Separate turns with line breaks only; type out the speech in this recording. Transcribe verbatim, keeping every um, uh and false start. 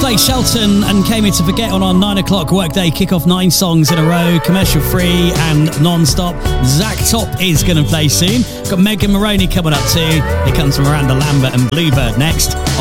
Play Shelton and Came Here to Forget on our nine o'clock workday. Kick off nine songs in a row, commercial free and non-stop. Zach Top is going to play soon. Got Megan Maroney coming up too. Here comes Miranda Lambert and Bluebird next.